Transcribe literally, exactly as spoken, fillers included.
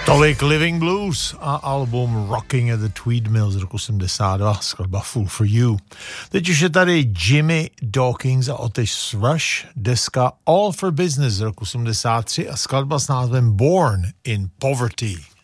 Tolik Living Blues a album Rocking at the Tweed Mill z roku sedmdesát dva, skladba Fool for You. Teď už je tady Jimmy Dawkins a Otis Rush, deska All for Business z roku sedmdesát tři a skladba s názvem Born in Poverty.